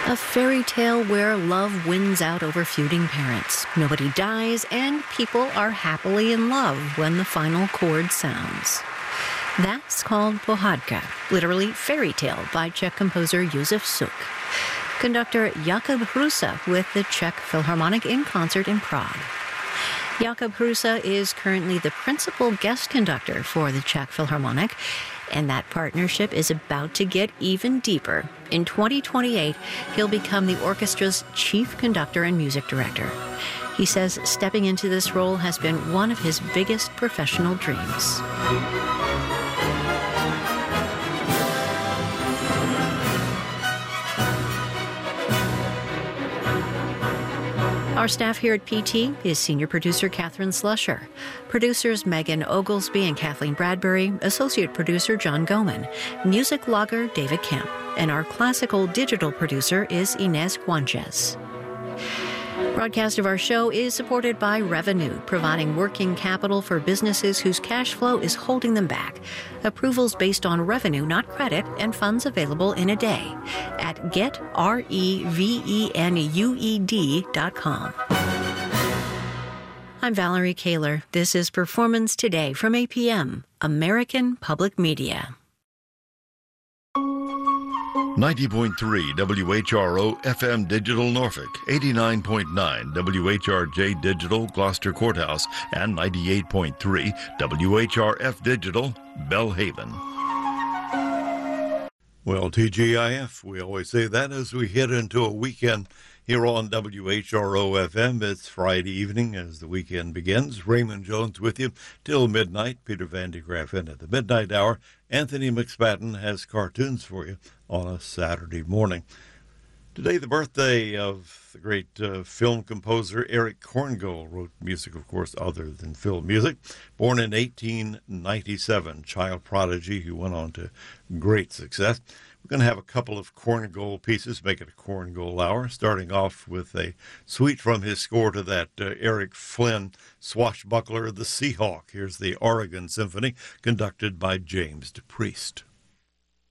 A fairy tale where love wins out over feuding parents. Nobody dies, and people are happily in love when the final chord sounds. That's called Pohádka, literally fairy tale, by Czech composer Josef Suk. Conductor Jakub Hrusa with the Czech Philharmonic in concert in Prague. Jakub Hrusa is currently the principal guest conductor for the Czech Philharmonic, and that partnership is about to get even deeper. In 2028, he'll become the orchestra's chief conductor and music director. He says stepping into this role has been one of his biggest professional dreams. Our staff here at PT is senior producer Catherine Slusher, producers Megan Oglesby and Kathleen Bradbury, associate producer John Goman, music logger David Kemp, and our classical digital producer is Inez Guanches. Broadcast of our show is supported by Revenue, providing working capital for businesses whose cash flow is holding them back. Approvals based on revenue, not credit, and funds available in a day at getrevenued.com. I'm Valerie Kaler. This is Performance Today from APM, American Public Media. 90.3 WHRO FM Digital Norfolk, 89.9 WHRJ Digital Gloucester Courthouse, and 98.3 WHRF Digital Belhaven. Well, TGIF, we always say that as we head into a weekend here on WHRO FM. It's Friday evening as the weekend begins. Raymond Jones with you till midnight. Peter Van de Graaff in at the midnight hour. Anthony McSpadden has cartoons for you on a Saturday morning. Today, the birthday of the great film composer Erich Korngold. Wrote music, of course, other than film music. Born in 1897, child prodigy who went on to great success. We're going to have a couple of Korngold pieces, make it a Korngold hour, starting off with a suite from his score to that Eric Flynn swashbuckler, The Seahawk. Here's the Oregon Symphony, conducted by James DePriest.